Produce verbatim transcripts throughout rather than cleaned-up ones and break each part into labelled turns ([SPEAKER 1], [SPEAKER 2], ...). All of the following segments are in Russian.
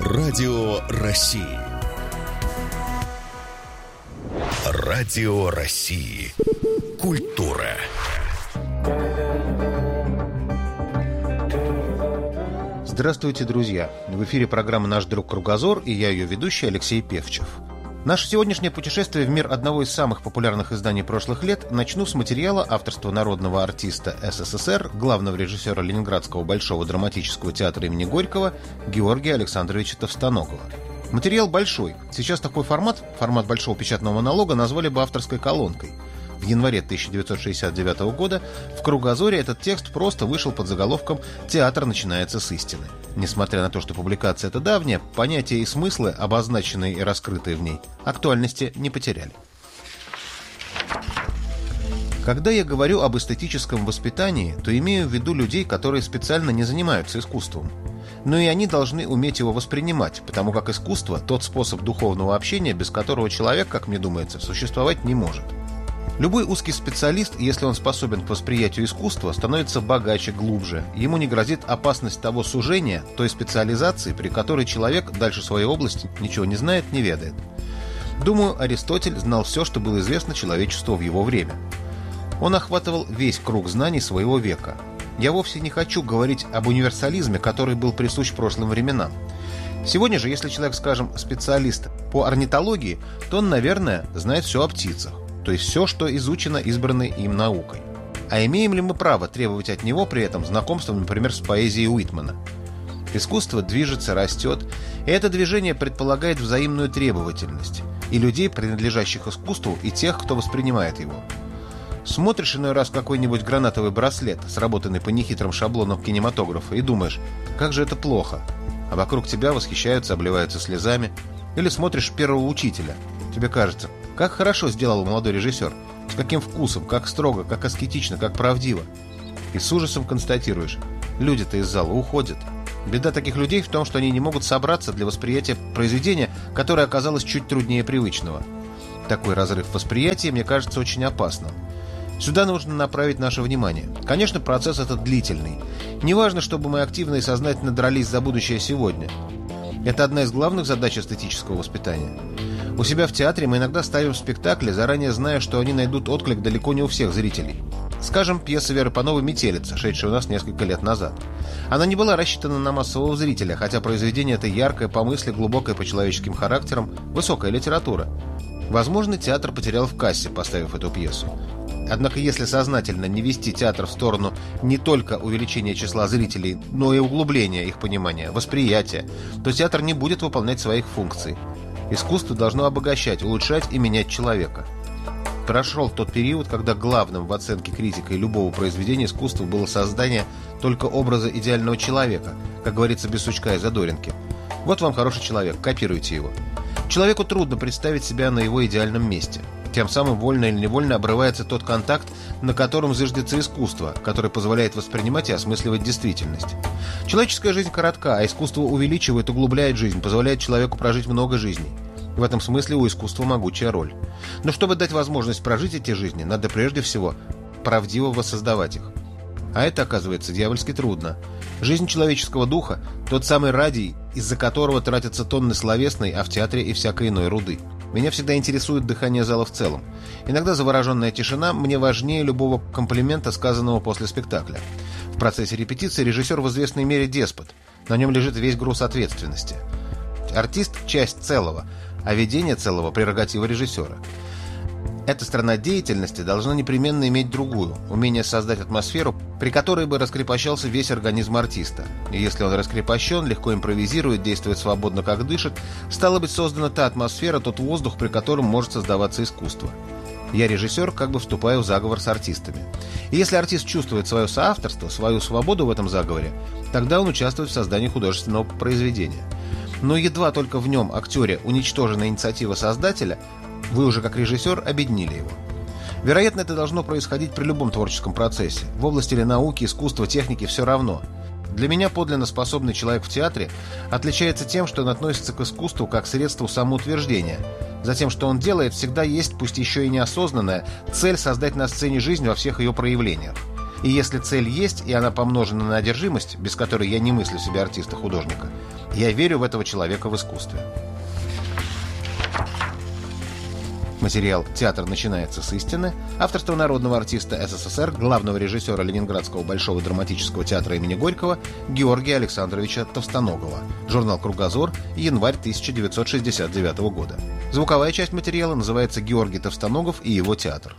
[SPEAKER 1] Радио России. Радио России. Культура.
[SPEAKER 2] Здравствуйте, друзья! В эфире программа «Наш друг Кругозор» и я ее ведущий Алексей Певчев. Наше сегодняшнее путешествие в мир одного из самых популярных изданий прошлых лет начну с материала авторства народного артиста СССР, главного режиссера Ленинградского Большого драматического театра имени Горького Георгия Александровича Товстоногова. Материал большой. Сейчас такой формат, формат большого печатного монолога, назвали бы авторской колонкой. В январе тысяча девятьсот шестьдесят девятого года в «Кругозоре» этот текст просто вышел под заголовком «Театр начинается с истины». Несмотря на то, что публикация эта давняя, понятия и смыслы, обозначенные и раскрытые в ней, актуальности не потеряли. Когда я говорю об эстетическом воспитании, то имею в виду людей, которые специально не занимаются искусством. Но и они должны уметь его воспринимать, потому как искусство – тот способ духовного общения, без которого человек, как мне думается, существовать не может. Любой узкий специалист, если он способен к восприятию искусства, становится богаче, глубже. Ему не грозит опасность того сужения, той специализации, при которой человек дальше своей области ничего не знает, не ведает. Думаю, Аристотель знал все, что было известно человечеству в его время. Он охватывал весь круг знаний своего века. Я вовсе не хочу говорить об универсализме, который был присущ прошлым временам. Сегодня же, если человек, скажем, специалист по орнитологии, то он, наверное, знает все о птицах. То есть все, что изучено избранной им наукой. А имеем ли мы право требовать от него при этом знакомства, например, с поэзией Уитмана? Искусство движется, растет, и это движение предполагает взаимную требовательность и людей, принадлежащих искусству, и тех, кто воспринимает его. Смотришь иной раз какой-нибудь гранатовый браслет, сработанный по нехитрым шаблонам кинематографа, и думаешь, как же это плохо, а вокруг тебя восхищаются, обливаются слезами. Или смотришь «Первого учителя», тебе кажется, как хорошо сделал молодой режиссер, с каким вкусом, как строго, как аскетично, как правдиво. И с ужасом констатируешь, люди-то из зала уходят. Беда таких людей в том, что они не могут собраться для восприятия произведения, которое оказалось чуть труднее привычного. Такой разрыв восприятия, мне кажется, очень опасным. Сюда нужно направить наше внимание. Конечно, процесс этот длительный. Не важно, чтобы мы активно и сознательно дрались за будущее сегодня. Это одна из главных задач эстетического воспитания. У себя в театре мы иногда ставим спектакли, заранее зная, что они найдут отклик далеко не у всех зрителей. Скажем, пьеса Веры Пановой «Метелица», шедшая у нас несколько лет назад. Она не была рассчитана на массового зрителя, хотя произведение это яркое по мысли, глубокое по человеческим характерам, высокая литература. Возможно, театр потерял в кассе, поставив эту пьесу. Однако, если сознательно не вести театр в сторону не только увеличения числа зрителей, но и углубления их понимания, восприятия, то театр не будет выполнять своих функций. Искусство должно обогащать, улучшать и менять человека. Прошел тот период, когда главным в оценке критика и любого произведения искусства было создание только образа идеального человека, как говорится, без сучка и задоринки. Вот вам хороший человек, копируйте его. Человеку трудно представить себя на его идеальном месте. Тем самым вольно или невольно обрывается тот контакт, на котором зиждется искусство, которое позволяет воспринимать и осмысливать действительность. Человеческая жизнь коротка, а искусство увеличивает, углубляет жизнь, позволяет человеку прожить много жизней. В этом смысле у искусства могучая роль. Но чтобы дать возможность прожить эти жизни, надо прежде всего правдиво воссоздавать их. А это, оказывается, дьявольски трудно. Жизнь человеческого духа – тот самый радий, из-за которого тратятся тонны словесной, а в театре и всякой иной руды. Меня всегда интересует дыхание зала в целом. Иногда завороженная тишина мне важнее любого комплимента, сказанного после спектакля. В процессе репетиции режиссер в известной мере деспот. На нем лежит весь груз ответственности. Артист – часть целого, а ведение целого – прерогатива режиссера. Эта сторона деятельности должна непременно иметь другую – умение создать атмосферу, при которой бы раскрепощался весь организм артиста. И если он раскрепощен, легко импровизирует, действует свободно, как дышит, стала быть создана та атмосфера, тот воздух, при котором может создаваться искусство. Я, режиссер, как бы вступаю в заговор с артистами. И если артист чувствует свое соавторство, свою свободу в этом заговоре, тогда он участвует в создании художественного произведения. Но едва только в нем, актере, уничтожена инициатива создателя, вы уже как режиссер обеднили его. Вероятно, это должно происходить при любом творческом процессе. В области ли науки, искусства, техники – все равно. Для меня подлинно способный человек в театре отличается тем, что он относится к искусству как к средству самоутверждения. За тем, что он делает, всегда есть, пусть еще и неосознанная, цель создать на сцене жизнь во всех ее проявлениях. И если цель есть, и она помножена на одержимость, без которой я не мыслю себе артиста-художника, Я верю в этого человека в искусстве. Материал «Театр начинается с истины», авторство народного артиста СССР, главного режиссера Ленинградского Большого драматического театра имени Горького Георгия Александровича Товстоногова. Журнал «Кругозор», январь тысяча девятьсот шестьдесят девятого года. Звуковая часть материала называется «Георгий Товстоногов и его театр».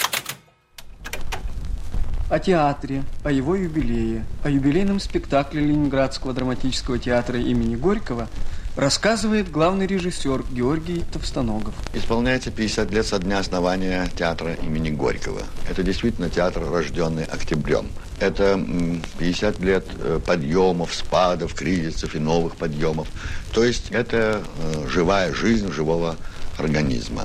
[SPEAKER 3] О театре, о его юбилее, о юбилейном спектакле Ленинградского драматического театра имени Горького рассказывает главный режиссер Георгий Товстоногов.
[SPEAKER 4] Исполняется пятьдесят лет со дня основания театра имени Горького. Это действительно театр, рожденный октябрем. Это пятьдесят лет подъемов, спадов, кризисов и новых подъемов. То есть это живая жизнь живого организма.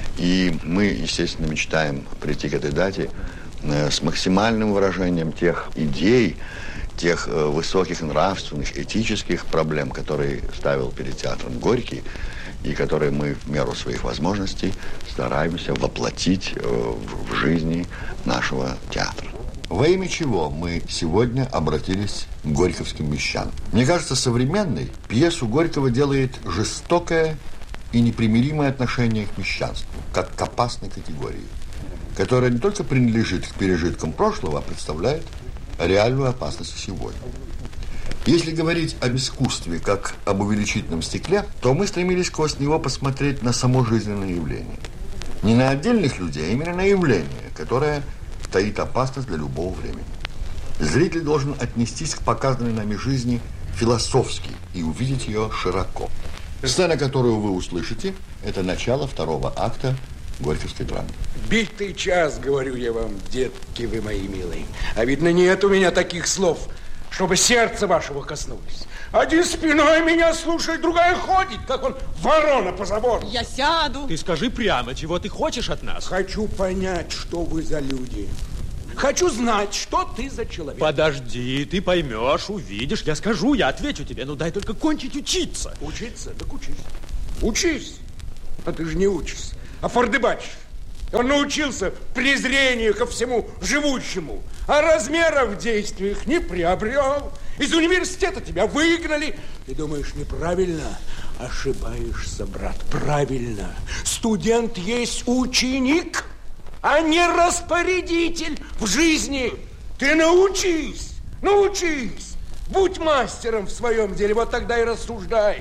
[SPEAKER 4] И мы, естественно, мечтаем прийти к этой дате с максимальным выражением тех идей, тех э, высоких нравственных, этических проблем, которые ставил перед театром Горький, и которые мы в меру своих возможностей стараемся воплотить э, в, в жизни нашего театра. Во имя чего мы сегодня обратились к горьковским мещанам? Мне кажется, современной пьесу Горького делает жестокое и непримиримое отношение к мещанству, как к опасной категории, которая не только принадлежит к пережиткам прошлого, а представляет реальную опасность сегодня. Если говорить об искусстве как об увеличительном стекле, то мы стремились сквозь него посмотреть на само жизненное явление. Не на отдельных людей, а именно на явление, которое таит опасность для любого времени. Зритель должен отнестись к показанной нами жизни философски и увидеть ее широко. Сцена, которую вы услышите, это начало второго акта горьковской драмы.
[SPEAKER 5] Битый час, говорю я вам, детки вы мои милые. А видно, нет у меня таких слов, чтобы сердце вашего коснулись. Один спиной меня слушает, другая ходит, как он ворона по забору.
[SPEAKER 6] Я сяду.
[SPEAKER 7] Ты скажи прямо, чего ты хочешь от нас?
[SPEAKER 5] Хочу понять, что вы за люди. Хочу знать, что ты за человек.
[SPEAKER 7] Подожди, ты поймешь, увидишь. Я скажу, я отвечу тебе. Ну дай только кончить учиться.
[SPEAKER 5] Учиться? Так учись. Учись. А ты же не учишься, а фордыбачишь. Он научился презрению ко всему живущему, а размеров в действиях не приобрел. Из университета тебя выгнали. Ты думаешь, неправильно? Ошибаешься, брат, правильно. Студент есть ученик, а не распорядитель в жизни. Ты научись, научись. Будь мастером в своем деле, вот тогда и рассуждай.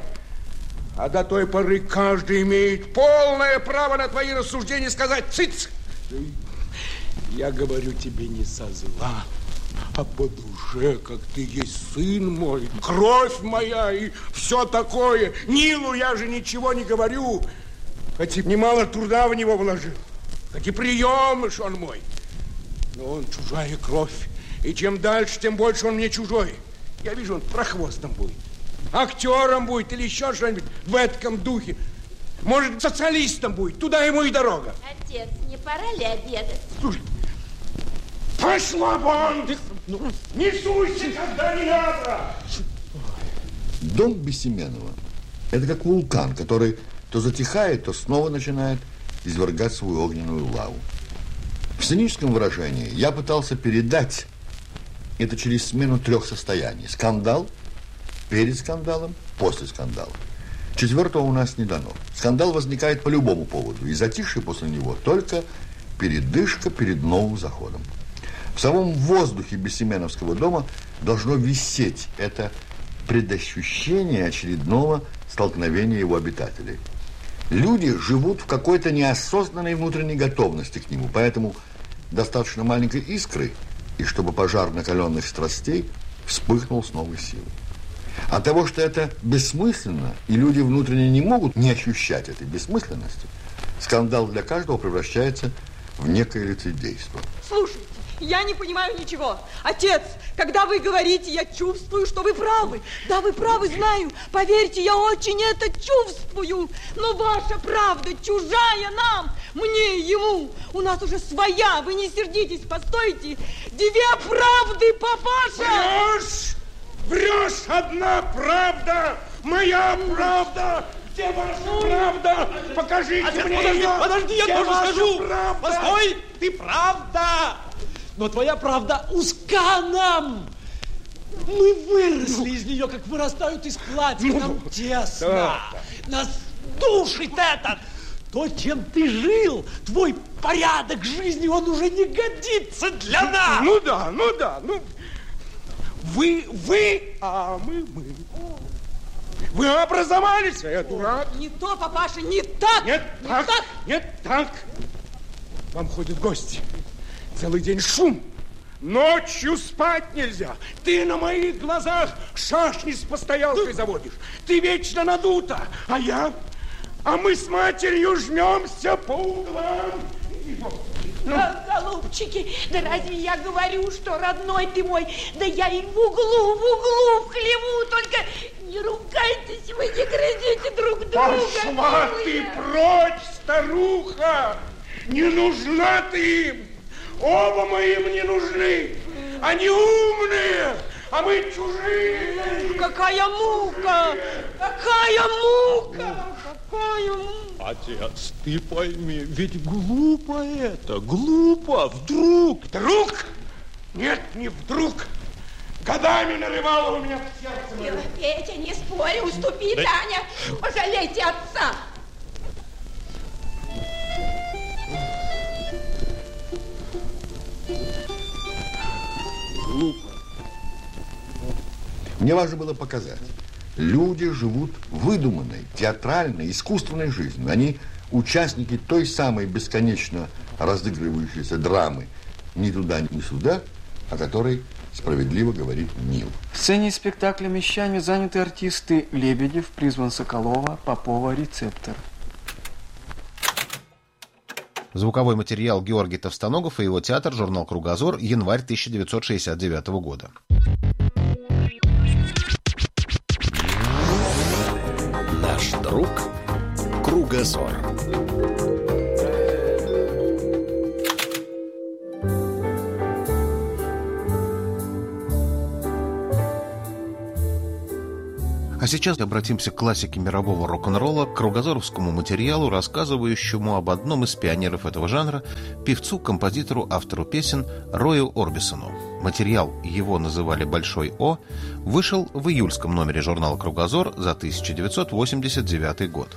[SPEAKER 5] А до той поры каждый имеет полное право на твои рассуждения сказать «цыц». Я говорю тебе не со зла, а по душе, как ты есть сын мой, кровь моя и все такое. Нилу я же ничего не говорю, хоть и немало труда в него вложил, хоть и приемыш он мой. Но он чужая кровь, и чем дальше, тем больше он мне чужой. Я вижу, он прохвостом будет. Актером будет или еще что-нибудь в этом духе. Может, социалистом будет. Туда ему и дорога.
[SPEAKER 8] Отец, не пора ли обедать?
[SPEAKER 5] Слушай, пошла вон! Ты, ну, не суйся, когда не надо!
[SPEAKER 4] Дом Бессеменова – это как вулкан, который то затихает, то снова начинает извергать свою огненную лаву. В сценическом выражении я пытался передать это через смену трех состояний. Скандал, перед скандалом, после скандала. Четвертого у нас не дано. Скандал возникает по любому поводу, и затишье после него только передышка перед новым заходом. В самом воздухе Бессеменовского дома должно висеть это предощущение очередного столкновения его обитателей. Люди живут в какой-то неосознанной внутренней готовности к нему, поэтому достаточно маленькой искры, и чтобы пожар накаленных страстей вспыхнул с новой силой. От того, что это бессмысленно, и люди внутренне не могут не ощущать этой бессмысленности, скандал для каждого превращается в некое лицедейство.
[SPEAKER 6] Слушайте, я не понимаю ничего. Отец, когда вы говорите, я чувствую, что вы правы. Да, вы правы, знаю. Поверьте, я очень это чувствую. Но ваша правда чужая нам, мне и ему. У нас уже своя, вы не сердитесь, постойте. Две правды, папаша!
[SPEAKER 5] Врешь! Врешь, одна правда, моя правда, где ваша правда? Покажите
[SPEAKER 7] Отец,
[SPEAKER 5] мне
[SPEAKER 7] подожди,
[SPEAKER 5] ее.
[SPEAKER 7] подожди, я
[SPEAKER 5] где
[SPEAKER 7] тоже скажу.
[SPEAKER 5] Правда?
[SPEAKER 7] Постой, ты правда, но твоя правда узка нам. Мы выросли из нее, как вырастают из платья.
[SPEAKER 5] Ну,
[SPEAKER 7] нам тесно.
[SPEAKER 5] да,
[SPEAKER 7] Нас душит этот. То, чем ты жил, твой порядок жизни, он уже не годится для нас.
[SPEAKER 5] Ну да, ну да, ну... Вы, вы, а мы, мы. Вы образовались, а я дурак.
[SPEAKER 6] Не то, папаша, не так.
[SPEAKER 5] Нет,
[SPEAKER 6] не
[SPEAKER 5] так,
[SPEAKER 6] так.
[SPEAKER 5] нет, так. Вам ходят гости. Целый день шум. Ночью спать нельзя. Ты на моих глазах шашни с постоялкой заводишь. Ты вечно надута. А я... А мы с матерью жмемся по углам.
[SPEAKER 8] Ну. Голубчики, да разве я говорю, что родной ты мой? Да я и в углу, в углу, в хлеву, только не ругайтесь вы, не грызите друг друга.
[SPEAKER 5] Пошла ты прочь, старуха! Не нужна ты им! Оба мы им не нужны! Они умные, а мы чужие!
[SPEAKER 6] Какая мука! Какая мука! Какая мука!
[SPEAKER 7] Отец, ты пойми, ведь глупо это, глупо, вдруг.
[SPEAKER 5] Вдруг? Нет, не вдруг. Годами нарывало у меня в сердце.
[SPEAKER 8] Петя, не спорь, уступи, да. Таня, пожалейте отца.
[SPEAKER 4] Глупо. Мне важно было показать. Люди живут выдуманной, театральной, искусственной жизнью. Они участники той самой бесконечно разыгрывающейся драмы ни туда, ни сюда, о которой справедливо говорит Нил.
[SPEAKER 3] В сцене спектакля «Мещане» заняты артисты Лебедев, Призван Соколова, Попова, Рецептор.
[SPEAKER 2] Звуковой материал Георгий Товстоногов и его театр, журнал «Кругозор», январь тысяча девятьсот шестьдесят девятого года.
[SPEAKER 1] Наш друг Кругозор.
[SPEAKER 2] А сейчас обратимся к классике мирового рок-н-ролла, к кругозоровскому материалу, рассказывающему об одном из пионеров этого жанра, певцу, композитору, автору песен Рою Орбисону. Материал, его называли «Большой О», вышел в июльском номере журнала «Кругозор» за тысяча девятьсот восемьдесят девятый год.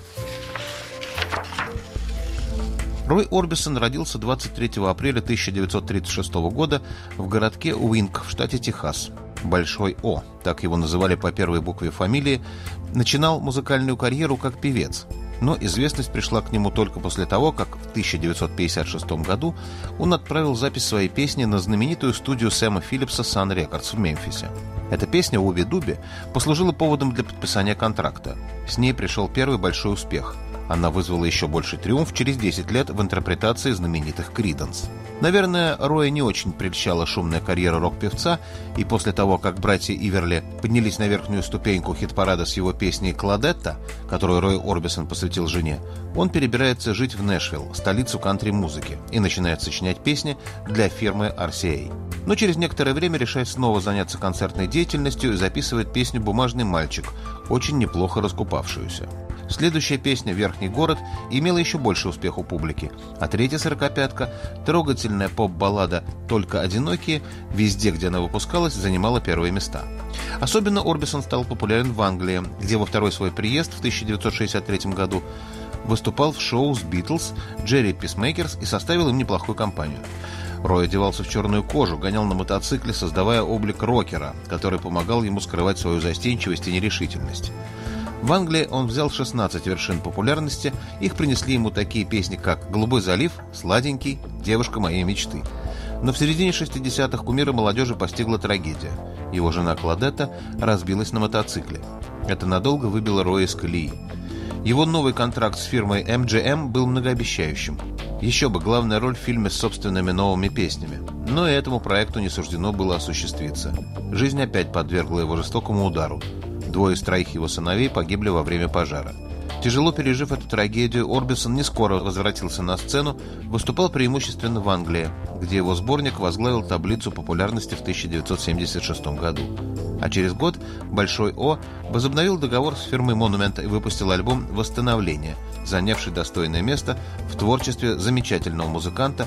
[SPEAKER 2] Рой Орбисон родился двадцать третьего апреля тысяча девятьсот тридцать шестого года в городке Уинк в штате Техас. Большой О, так его называли по первой букве фамилии, начинал музыкальную карьеру как певец, но известность пришла к нему только после того, как в тысяча девятьсот пятьдесят шестом году он отправил запись своей песни на знаменитую студию Сэма Филлипса Sun Records в Мемфисе. Эта песня «Уби Дуби» послужила поводом для подписания контракта. С ней пришел первый большой успех. Она вызвала еще больший триумф через десять лет в интерпретации знаменитых Creedence. Наверное, Роя не очень прельщала шумная карьера рок-певца, и после того, как братья Иверли поднялись на верхнюю ступеньку хит-парада с его песней «Кладетта», которую Рой Орбисон посвятил жене, он перебирается жить в Нэшвилл, столицу кантри-музыки, и начинает сочинять песни для фирмы ар си эй. Но через некоторое время решает снова заняться концертной деятельностью и записывает песню «Бумажный мальчик», очень неплохо раскупавшуюся. Следующая песня «Верхний город» имела еще больше успех у публики, а третья сорокопятка, трогательная поп-баллада «Только одинокие», везде, где она выпускалась, занимала первые места. Особенно Орбисон стал популярен в Англии, где во второй свой приезд в тысяча девятьсот шестьдесят третьем году выступал в шоу с Битлз, Джерри Писмейкерс и составил им неплохую компанию. Рой одевался в черную кожу, гонял на мотоцикле, создавая облик рокера, который помогал ему скрывать свою застенчивость и нерешительность. В Англии он взял шестнадцать вершин популярности, их принесли ему такие песни, как «Голубой залив», «Сладенький», «Девушка моей мечты». Но в середине шестидесятых кумира молодежи постигла трагедия. Его жена Кладетта разбилась на мотоцикле. Это надолго выбило Роя из колеи. Его новый контракт с фирмой эм джи эм был многообещающим. Еще бы, главная роль в фильме с собственными новыми песнями. Но и этому проекту не суждено было осуществиться. Жизнь опять подвергла его жестокому удару. Двое из троих его сыновей погибли во время пожара. Тяжело пережив эту трагедию, Орбисон не скоро возвратился на сцену, выступал преимущественно в Англии, где его сборник возглавил таблицу популярности в тысяча девятьсот семьдесят шестом году. А через год Большой О возобновил договор с фирмой Monument и выпустил альбом «Восстановление», занявший достойное место в творчестве замечательного музыканта,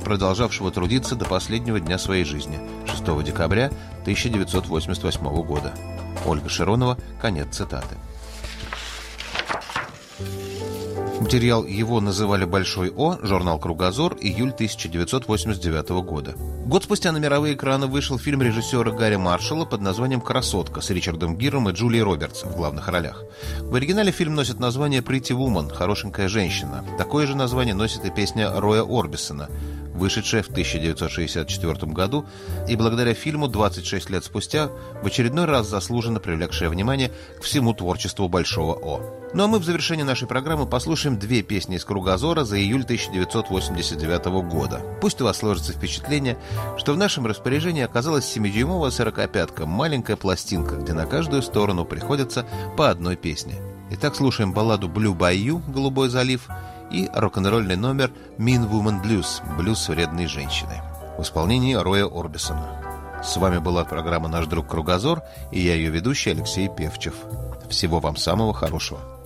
[SPEAKER 2] продолжавшего трудиться до последнего дня своей жизни, шестого декабря тысяча девятьсот восемьдесят восьмого года. Ольга Широнова, конец цитаты. Материал его называли «Большой О», журнал «Кругозор», июль тысяча девятьсот восемьдесят девятого года. Год спустя на мировые экраны вышел фильм режиссера Гарри Маршалла под названием «Красотка» с Ричардом Гиром и Джулией Робертс в главных ролях. В оригинале фильм носит название «Pretty Woman» – «Хорошенькая женщина». Такое же название носит и песня Роя Орбисона, вышедшая в тысяча девятьсот шестьдесят четвёртом году и благодаря фильму двадцать шесть лет спустя в очередной раз заслуженно привлекшая внимание к всему творчеству Большого О. Ну а мы в завершении нашей программы послушаем две песни из «Кругозора» за июль тысяча девятьсот восемьдесят девятого года. Пусть у вас сложится впечатление, что в нашем распоряжении оказалась семидюймовая сорокопятка, маленькая пластинка, где на каждую сторону приходится по одной песне. Итак, слушаем балладу «Blue Bayou» – «Голубой залив» и рок-н-ролльный номер «Mean Woman Blues» – «Блюз вредной женщины» в исполнении Роя Орбисона. С вами была программа «Наш друг Кругозор» и я ее ведущий Алексей Певчев. Всего вам самого хорошего.